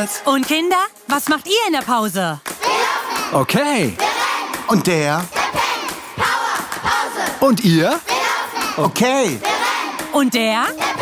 jedenfalls. Und Kinder, was macht ihr in der Pause? Okay. Und der? Und ihr? Okay. Und der?